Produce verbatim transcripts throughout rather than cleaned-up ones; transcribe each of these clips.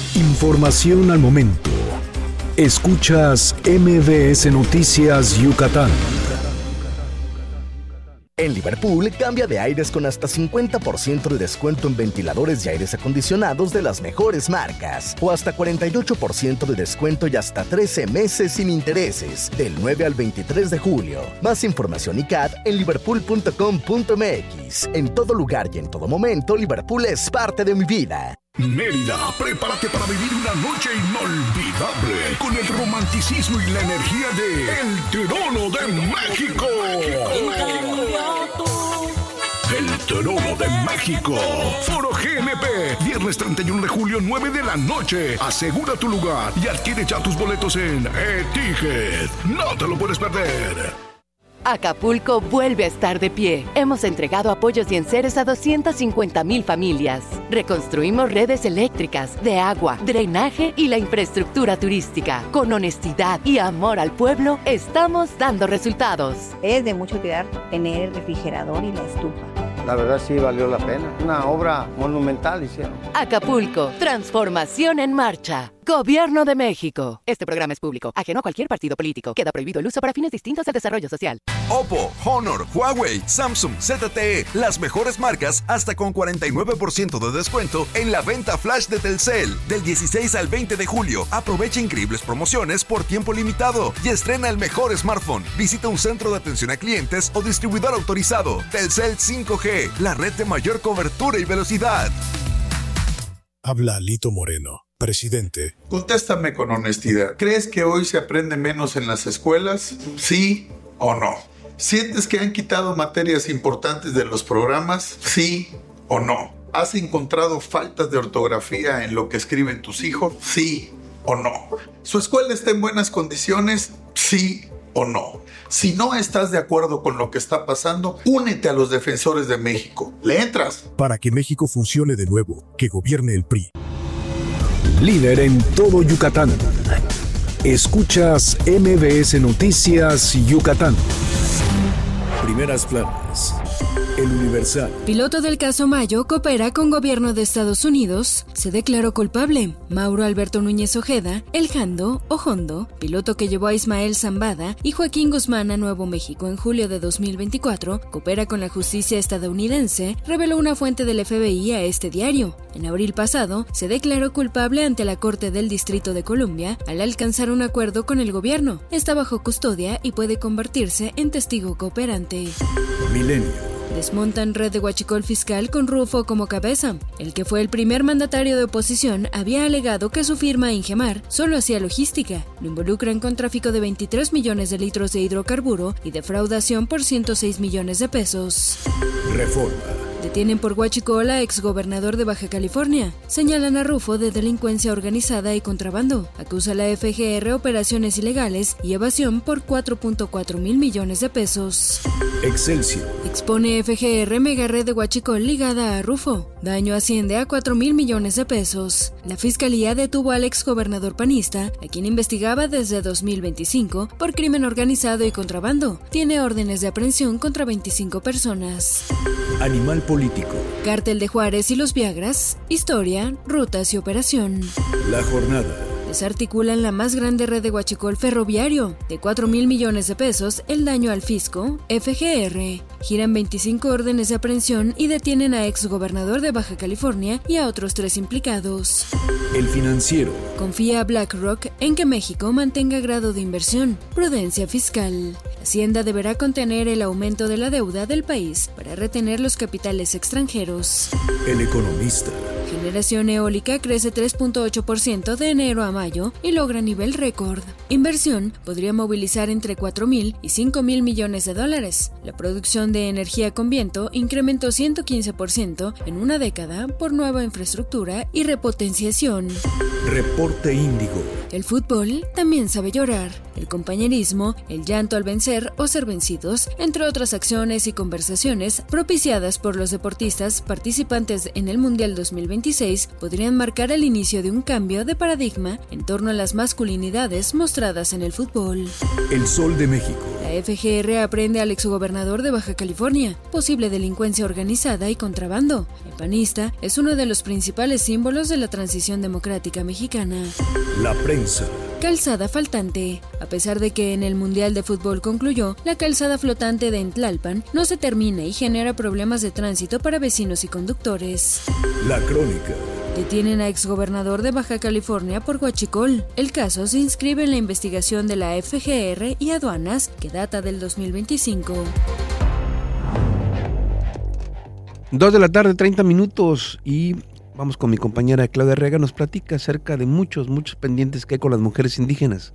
Información al momento. Escuchas M V S Noticias Yucatán. En Liverpool, cambia de aires con hasta cincuenta por ciento de descuento en ventiladores y aires acondicionados de las mejores marcas. O hasta cuarenta y ocho por ciento de descuento y hasta trece meses sin intereses. Del nueve al veintitrés de julio. Más información y C A D en liverpool punto com punto m x. En todo lugar y en todo momento, Liverpool es parte de mi vida. Mérida, prepárate para vivir una noche inolvidable con el romanticismo y la energía de El Trono de México. El Trono de México. Foro G N P. Viernes treinta y uno de julio, nueve de la noche. Asegura tu lugar y adquiere ya tus boletos en eTicket. No te lo puedes perder. Acapulco vuelve a estar de pie. Hemos entregado apoyos y enseres a doscientas cincuenta mil familias. Reconstruimos redes eléctricas, de agua, drenaje y la infraestructura turística. Con honestidad y amor al pueblo, estamos dando resultados. Es de mucho cuidar tener el refrigerador y la estufa. La verdad sí valió la pena. Una obra monumental hicieron. Acapulco, transformación en marcha. Gobierno de México. Este programa es público, ajeno a cualquier partido político. Queda prohibido el uso para fines distintos al desarrollo social. Oppo, Honor, Huawei, Samsung, Z T E, las mejores marcas hasta con cuarenta y nueve por ciento de descuento en la venta flash de Telcel. Del dieciséis al veinte de julio, aprovecha increíbles promociones por tiempo limitado y estrena el mejor smartphone. Visita un centro de atención a clientes o distribuidor autorizado. Telcel cinco G, la red de mayor cobertura y velocidad. Habla Lito Moreno, presidente. Contéstame con honestidad. ¿Crees que hoy se aprende menos en las escuelas? ¿Sí o no? ¿Sientes que han quitado materias importantes de los programas? ¿Sí o no? ¿Has encontrado faltas de ortografía en lo que escriben tus hijos? ¿Sí o no? ¿Su escuela está en buenas condiciones? ¿Sí o no? Si no estás de acuerdo con lo que está pasando, únete a los defensores de México. ¿Le entras? Para que México funcione de nuevo, que gobierne el P R I. Líder en todo Yucatán. Escuchas M V S Noticias Yucatán. Primeras planas. El Universal. Piloto del caso Mayo coopera con gobierno de Estados Unidos. Se declaró culpable. Mauro Alberto Núñez Ojeda, El Jando, Ojondo, piloto que llevó a Ismael Zambada y Joaquín Guzmán a Nuevo México en julio de dos mil veinticuatro, coopera con la justicia estadounidense, reveló una fuente del F B I a este diario. En abril pasado, se declaró culpable ante la Corte del Distrito de Columbia al alcanzar un acuerdo con el gobierno. Está bajo custodia y puede convertirse en testigo cooperante. Milenio. Desmontan red de huachicol fiscal con Rufo como cabeza. El que fue el primer mandatario de oposición había alegado que su firma Ingemar solo hacía logística. Lo involucran con tráfico de veintitrés millones de litros de hidrocarburo y defraudación por ciento seis millones de pesos. Reforma. Detienen por huachicol a exgobernador de Baja California. Señalan a Rufo de delincuencia organizada y contrabando. Acusa a la F G R operaciones ilegales y evasión por cuatro punto cuatro mil millones de pesos. Excelsior. Expone F G R mega red de huachicol ligada a Rufo. Daño asciende a cuatro mil millones de pesos. La fiscalía detuvo al exgobernador panista, a quien investigaba desde dos mil veinticinco por crimen organizado y contrabando. Tiene órdenes de aprehensión contra veinticinco personas. Animal político. Cártel de Juárez y los Viagras. Historia, rutas y operación. La jornada. Desarticulan la más grande red de huachicol ferroviario. De cuatro mil millones de pesos, el daño al fisco, F G R. Giran veinticinco órdenes de aprehensión y detienen a exgobernador de Baja California y a otros tres implicados. El Financiero. Confía a BlackRock en que México mantenga grado de inversión. Prudencia fiscal. Hacienda deberá contener el aumento de la deuda del país para retener los capitales extranjeros. El Economista. Generación eólica crece tres punto ocho por ciento de enero a mayo y logra nivel récord. Inversión podría movilizar entre cuatro mil y cinco mil millones de dólares. La producción de energía con viento incrementó ciento quince por ciento en una década por nueva infraestructura y repotenciación. Reporte Índigo. El fútbol también sabe llorar. El compañerismo, el llanto al vencer o ser vencidos, entre otras acciones y conversaciones propiciadas por los deportistas participantes en el Mundial dos mil veintiséis, podrían marcar el inicio de un cambio de paradigma en torno a las masculinidades mostradas en el fútbol. El Sol de México. La La F G R aprende al exgobernador de Baja California, posible delincuencia organizada y contrabando. El panista es uno de los principales símbolos de la transición democrática mexicana. La prensa. Calzada faltante. A pesar de que en el Mundial de Fútbol concluyó, la calzada flotante de Tlalpan no se termina y genera problemas de tránsito para vecinos y conductores. La crónica. Detienen a exgobernador de Baja California por huachicol. El caso se inscribe en la investigación de la F G R y aduanas que data del dos mil veinticinco. Dos de la tarde, treinta minutos, y vamos con mi compañera Claudia Arriaga. Nos platica acerca de muchos, muchos pendientes que hay con las mujeres indígenas.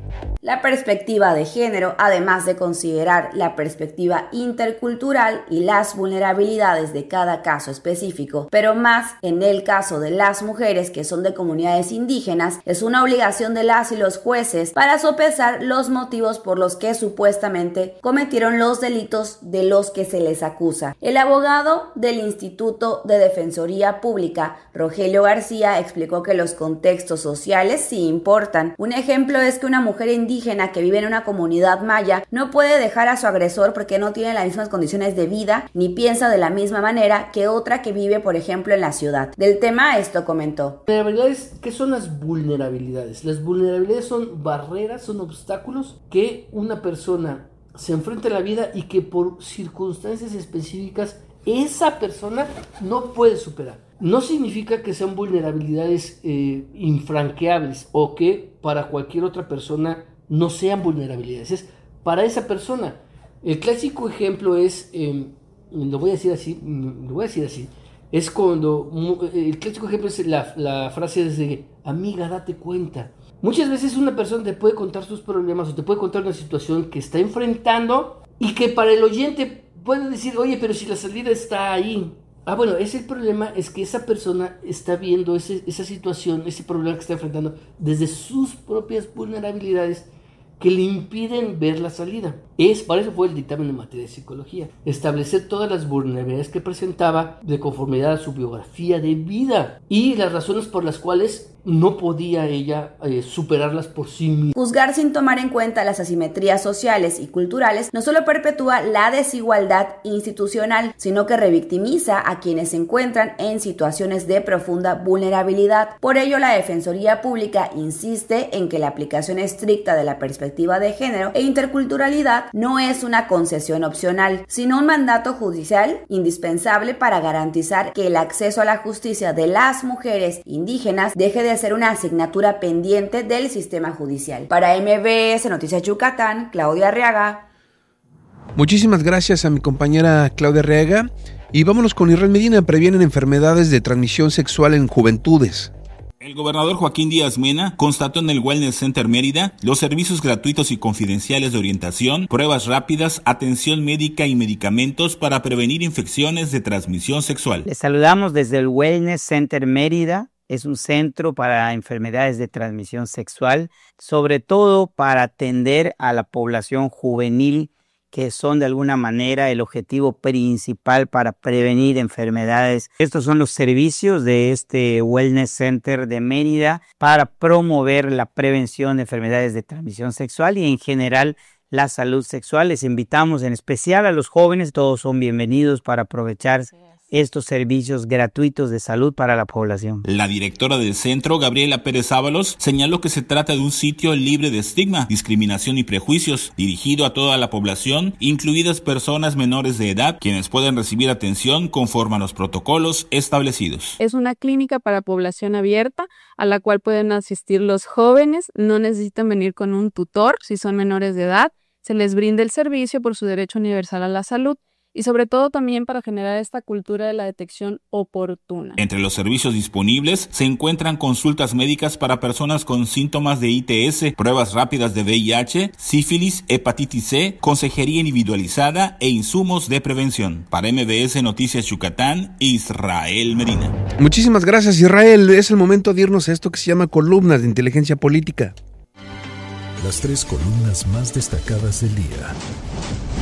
La perspectiva de género, además de considerar la perspectiva intercultural y las vulnerabilidades de cada caso específico, pero más en el caso de las mujeres que son de comunidades indígenas, es una obligación de las y los jueces para sopesar los motivos por los que supuestamente cometieron los delitos de los que se les acusa. El abogado del Instituto de Defensoría Pública, Rogelio García, explicó que los contextos sociales sí importan. Un ejemplo es que una mujer indígena que vive en una comunidad maya no puede dejar a su agresor porque no tiene las mismas condiciones de vida ni piensa de la misma manera que otra que vive, por ejemplo, en la ciudad. Del tema esto comentó. Vulnerabilidades, ¿qué son las vulnerabilidades? Las vulnerabilidades son barreras, son obstáculos que una persona se enfrenta a la vida y que por circunstancias específicas esa persona no puede superar. No significa que sean vulnerabilidades eh, infranqueables o que para cualquier otra persona no sean vulnerabilidades. Es para esa persona. El clásico ejemplo es, eh, lo voy a decir así, lo voy a decir así, es cuando, el clásico ejemplo es la, la frase desde, amiga, date cuenta. Muchas veces una persona te puede contar sus problemas o te puede contar una situación que está enfrentando y que para el oyente puede decir, oye, pero si la salida está ahí. Ah, bueno, ese problema es que esa persona está viendo ese, esa situación, ese problema que está enfrentando desde sus propias vulnerabilidades que le impiden ver la salida. Es, para eso fue el dictamen en materia de psicología. Establecer todas las vulnerabilidades que presentaba de conformidad a su biografía de vida y las razones por las cuales no podía ella eh, superarlas por sí misma. Juzgar sin tomar en cuenta las asimetrías sociales y culturales no solo perpetúa la desigualdad institucional, sino que revictimiza a quienes se encuentran en situaciones de profunda vulnerabilidad. Por ello, la Defensoría Pública insiste en que la aplicación estricta de la perspectiva de género e interculturalidad no es una concesión opcional, sino un mandato judicial indispensable para garantizar que el acceso a la justicia de las mujeres indígenas deje de ser una asignatura pendiente del sistema judicial. Para M B S Noticias Yucatán, Claudia Arriaga. Muchísimas gracias a mi compañera Claudia Arriaga. Y vámonos con Israel Medina. Previenen enfermedades de transmisión sexual en juventudes. El gobernador Joaquín Díaz Mena constató en el Wellness Center Mérida los servicios gratuitos y confidenciales de orientación, pruebas rápidas, atención médica y medicamentos para prevenir infecciones de transmisión sexual. Les saludamos desde el Wellness Center Mérida. Es un centro para enfermedades de transmisión sexual, sobre todo para atender a la población juvenil, que son de alguna manera el objetivo principal para prevenir enfermedades. Estos son los servicios de este Wellness Center de Mérida para promover la prevención de enfermedades de transmisión sexual y en general la salud sexual. Les invitamos en especial a los jóvenes, todos son bienvenidos para aprovechar estos servicios gratuitos de salud para la población. La directora del centro, Gabriela Pérez Ábalos, señaló que se trata de un sitio libre de estigma, discriminación y prejuicios, dirigido a toda la población, incluidas personas menores de edad, quienes pueden recibir atención conforme a los protocolos establecidos. Es una clínica para población abierta, a la cual pueden asistir los jóvenes, no necesitan venir con un tutor si son menores de edad, se les brinda el servicio por su derecho universal a la salud. Y sobre todo también para generar esta cultura de la detección oportuna. Entre los servicios disponibles se encuentran consultas médicas para personas con síntomas de I T S, pruebas rápidas de V I H, sífilis, hepatitis C, consejería individualizada e insumos de prevención. Para M B S Noticias Yucatán, Israel Medina. Muchísimas gracias, Israel. Es el momento de irnos a esto que se llama columnas de inteligencia política. Las tres columnas más destacadas del día.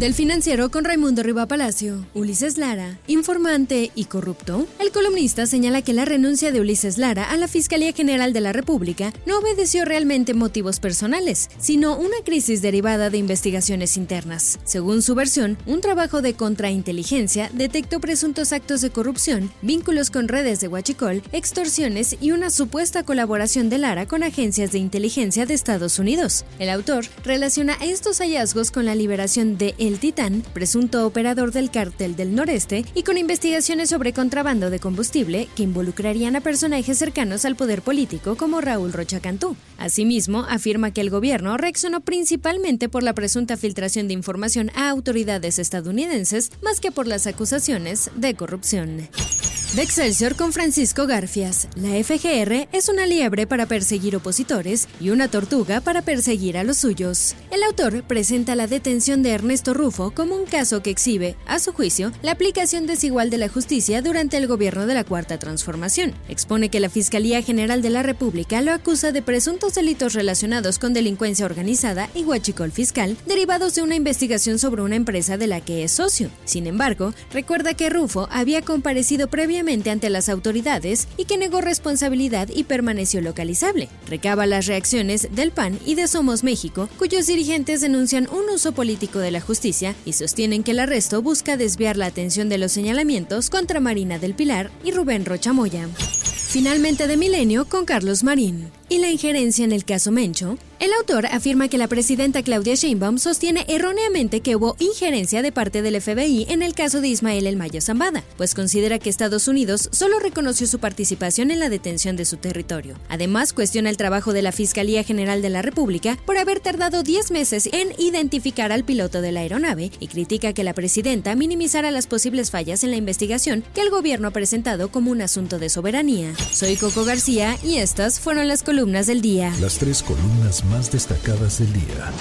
Del Financiero con Raimundo Riva Palacio, Ulises Lara, informante y corrupto. El columnista señala que la renuncia de Ulises Lara a la Fiscalía General de la República no obedeció realmente motivos personales, sino una crisis derivada de investigaciones internas. Según su versión, un trabajo de contrainteligencia detectó presuntos actos de corrupción, vínculos con redes de huachicol, extorsiones y una supuesta colaboración de Lara con agencias de inteligencia de Estados Unidos. El autor relaciona estos hallazgos con la liberación de El Titán, presunto operador del Cártel del Noreste, y con investigaciones sobre contrabando de combustible que involucrarían a personajes cercanos al poder político como Raúl Rocha Cantú. Asimismo, afirma que el gobierno reaccionó principalmente por la presunta filtración de información a autoridades estadounidenses, más que por las acusaciones de corrupción. De Excelsior con Francisco Garfias. La F G R es una liebre para perseguir opositores y una tortuga para perseguir a los suyos. El autor presenta la detención de Ernesto Rufo como un caso que exhibe, a su juicio, la aplicación desigual de la justicia durante el gobierno de la Cuarta Transformación. Expone que la Fiscalía General de la República lo acusa de presuntos delitos relacionados con delincuencia organizada y huachicol fiscal, derivados de una investigación sobre una empresa de la que es socio. Sin embargo, recuerda que Rufo había comparecido previamente ante las autoridades y que negó responsabilidad y permaneció localizable. Recaba las reacciones del P A N y de Somos México, cuyos dirigentes denuncian un uso político de la justicia y sostienen que el arresto busca desviar la atención de los señalamientos contra Marina del Pilar y Rubén Rocha Moya. Finalmente de Milenio con Carlos Marín. ¿Y la injerencia en el caso Mencho? El autor afirma que la presidenta Claudia Sheinbaum sostiene erróneamente que hubo injerencia de parte del F B I en el caso de Ismael El Mayo Zambada, pues considera que Estados Unidos solo reconoció su participación en la detención de su territorio. Además, cuestiona el trabajo de la Fiscalía General de la República por haber tardado diez meses en identificar al piloto de la aeronave y critica que la presidenta minimizara las posibles fallas en la investigación que el gobierno ha presentado como un asunto de soberanía. Soy Coco García y estas fueron las columnas del día. Las tres columnas más destacadas del día.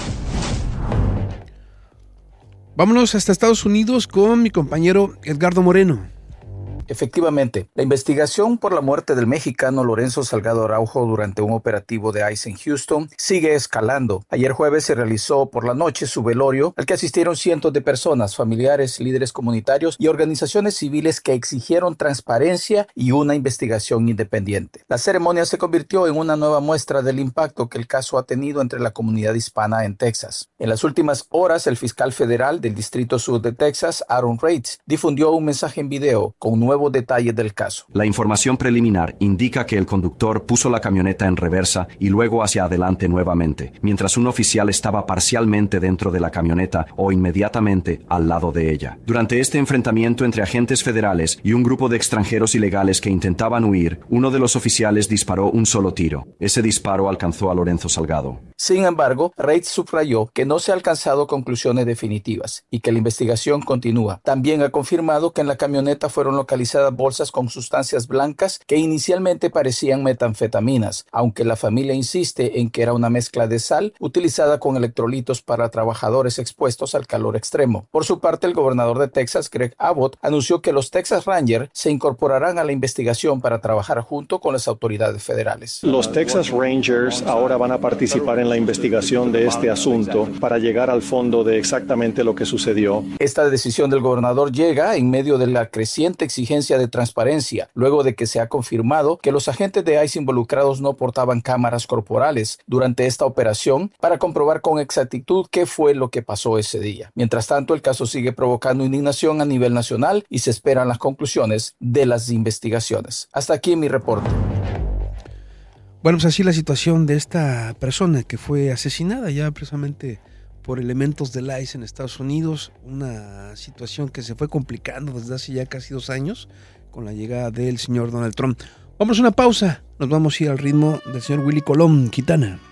Vámonos hasta Estados Unidos con mi compañero Edgardo Moreno. Efectivamente, la investigación por la muerte del mexicano Lorenzo Salgado Araujo durante un operativo de ICE en Houston sigue escalando. Ayer jueves se realizó por la noche su velorio, al que asistieron cientos de personas, familiares, líderes comunitarios y organizaciones civiles que exigieron transparencia y una investigación independiente. La ceremonia se convirtió en una nueva muestra del impacto que el caso ha tenido entre la comunidad hispana en Texas. En las últimas horas, el fiscal federal del Distrito Sur de Texas, Aaron Reitz, difundió un mensaje en video con nuevos detalles del caso. La información preliminar indica que el conductor puso la camioneta en reversa y luego hacia adelante nuevamente, mientras un oficial estaba parcialmente dentro de la camioneta o inmediatamente al lado de ella. Durante este enfrentamiento entre agentes federales y un grupo de extranjeros ilegales que intentaban huir, uno de los oficiales disparó un solo tiro. Ese disparo alcanzó a Lorenzo Salgado. Sin embargo, Reitz subrayó que no se han alcanzado conclusiones definitivas y que la investigación continúa. También ha confirmado que en la camioneta fueron localizadas bolsas con sustancias blancas que inicialmente parecían metanfetaminas, aunque la familia insiste en que era una mezcla de sal utilizada con electrolitos para trabajadores expuestos al calor extremo. Por su parte, el gobernador de Texas, Greg Abbott, anunció que los Texas Rangers se incorporarán a la investigación para trabajar junto con las autoridades federales. Los Texas Rangers ahora van a participar en la investigación de este asunto para llegar al fondo de exactamente lo que sucedió. Esta decisión del gobernador llega en medio de la creciente exigencia de transparencia, luego de que se ha confirmado que los agentes de ICE involucrados no portaban cámaras corporales durante esta operación para comprobar con exactitud qué fue lo que pasó ese día. Mientras tanto, el caso sigue provocando indignación a nivel nacional y se esperan las conclusiones de las investigaciones. Hasta aquí mi reporte. Bueno, pues así la situación de esta persona que fue asesinada ya precisamente por elementos del ICE en Estados Unidos, una situación que se fue complicando desde hace ya casi dos años con la llegada del señor Donald Trump. Vamos a una pausa, nos vamos a ir al ritmo del señor Willy Colón, Quintana.